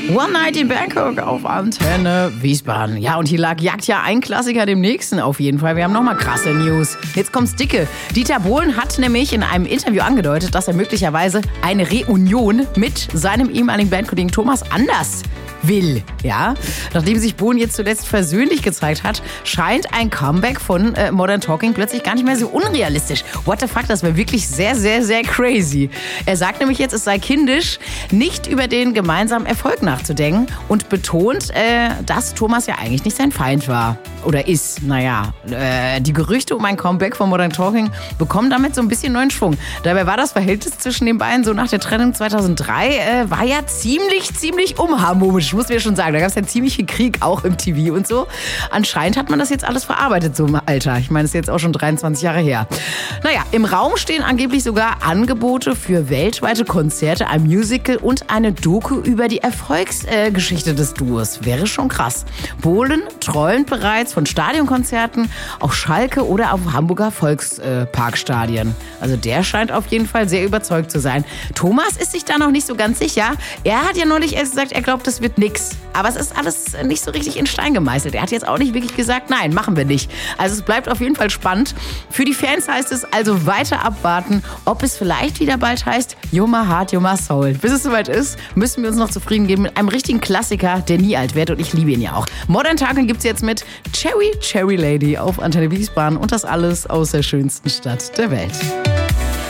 One Night in Bangkok auf Antenne Wiesbaden. Ja, und hier jagt ja ein Klassiker dem nächsten auf jeden Fall. Wir haben nochmal krasse News. Jetzt kommt's dicke. Dieter Bohlen hat nämlich in einem Interview angedeutet, dass er möglicherweise eine Reunion mit seinem ehemaligen Bandkollegen Thomas Anders will. Ja, nachdem sich Bohlen jetzt zuletzt versöhnlich gezeigt hat, scheint ein Comeback von Modern Talking plötzlich gar nicht mehr so unrealistisch. What the fuck, das wäre wirklich sehr, sehr, sehr crazy. Er sagt nämlich jetzt, es sei kindisch, nicht über den gemeinsamen Erfolg nachzudenken und betont, dass Thomas ja eigentlich nicht sein Feind war. Oder ist, die Gerüchte um ein Comeback von Modern Talking bekommen damit so ein bisschen neuen Schwung. Dabei war das Verhältnis zwischen den beiden so nach der Trennung 2003, war ja ziemlich unharmonisch, muss man ja schon sagen. Da gab es ja ziemlich viel Krieg, auch im TV und so. Anscheinend hat man das jetzt alles verarbeitet, so im Alter. Ich meine, das ist jetzt auch schon 23 Jahre her. Im Raum stehen angeblich sogar Angebote für weltweite Konzerte, ein Musical und eine Doku über die Erfolgsgeschichte des Duos. Wäre schon krass. Bohlen träumt bereits von Stadionkonzerten auf Schalke oder auf Hamburger Volksparkstadien. Also der scheint auf jeden Fall sehr überzeugt zu sein. Thomas ist sich da noch nicht so ganz sicher. Er hat ja neulich erst gesagt, er glaubt, das wird nix. Aber es ist alles nicht so richtig in Stein gemeißelt. Er hat jetzt auch nicht wirklich gesagt, nein, machen wir nicht. Also es bleibt auf jeden Fall spannend. Für die Fans heißt es also weiter abwarten, ob es vielleicht wieder bald heißt, You're my heart, you're my soul. Bis es soweit ist, müssen wir uns noch zufrieden geben mit einem richtigen Klassiker, der nie alt wird und ich liebe ihn ja auch. Modern Talking gibt's jetzt mit Cherry Lady auf Antenne Wiesbaden und das alles aus der schönsten Stadt der Welt.